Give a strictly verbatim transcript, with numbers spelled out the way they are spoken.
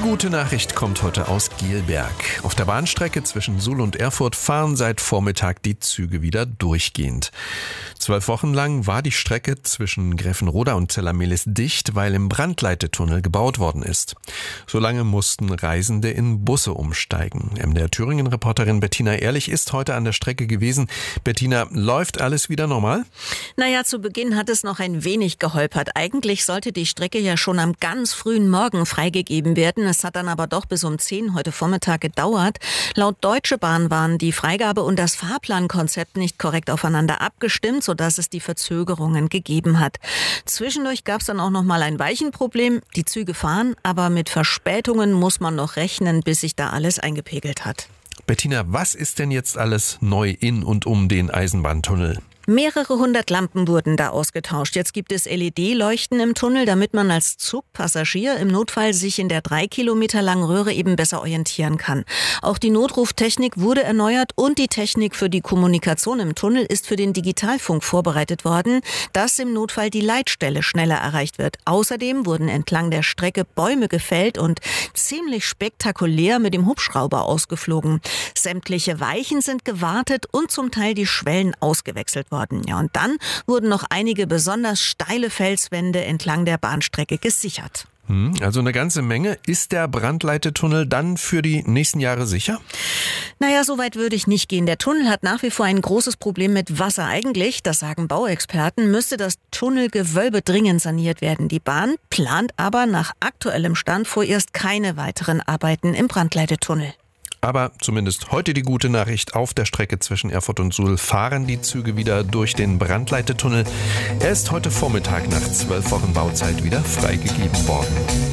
gute Nachricht kommt heute aus Gelberg. Auf der Bahnstrecke zwischen Suhl und Erfurt fahren seit Vormittag die Züge wieder durchgehend. Zwölf Wochen lang war die Strecke zwischen Greffenroda und Zellermehlis dicht, weil im Brandleitetunnel gebaut worden ist. So lange mussten Reisende in Busse umsteigen. M D R Thüringen-Reporterin Bettina Ehrlich ist heute an der Strecke gewesen. Bettina, läuft alles wieder normal? Naja, zu Beginn hat es noch ein wenig geholpert. Eigentlich sollte die Strecke ja schon am ganz frühen Morgen freigegeben werden. Es hat dann aber doch bis um zehn heute Vormittag gedauert. Laut Deutsche Bahn waren die Freigabe und das Fahrplankonzept nicht korrekt aufeinander abgestimmt, sodass es die Verzögerungen gegeben hat. Zwischendurch gab es dann auch noch mal ein Weichenproblem. Die Züge fahren, aber mit Verspätungen muss man noch rechnen, bis sich da alles eingepegelt hat. Bettina, was ist denn jetzt alles neu in und um den Eisenbahntunnel? Mehrere hundert Lampen wurden da ausgetauscht. Jetzt gibt es L E D-Leuchten im Tunnel, damit man als Zugpassagier im Notfall sich in der drei Kilometer langen Röhre eben besser orientieren kann. Auch die Notruftechnik wurde erneuert und die Technik für die Kommunikation im Tunnel ist für den Digitalfunk vorbereitet worden, dass im Notfall die Leitstelle schneller erreicht wird. Außerdem wurden entlang der Strecke Bäume gefällt und ziemlich spektakulär mit dem Hubschrauber ausgeflogen. Sämtliche Weichen sind gewartet und zum Teil die Schwellen ausgewechselt worden. Ja, und dann wurden noch einige besonders steile Felswände entlang der Bahnstrecke gesichert. Also eine ganze Menge. Ist der Brandleitetunnel dann für die nächsten Jahre sicher? Naja, so weit würde ich nicht gehen. Der Tunnel hat nach wie vor ein großes Problem mit Wasser. Eigentlich, das sagen Bauexperten, müsste das Tunnelgewölbe dringend saniert werden. Die Bahn plant aber nach aktuellem Stand vorerst keine weiteren Arbeiten im Brandleitetunnel. Aber zumindest heute die gute Nachricht: Auf der Strecke zwischen Erfurt und Suhl fahren die Züge wieder durch den Brandleitetunnel. Er ist heute Vormittag nach zwölf Wochen Bauzeit wieder freigegeben worden.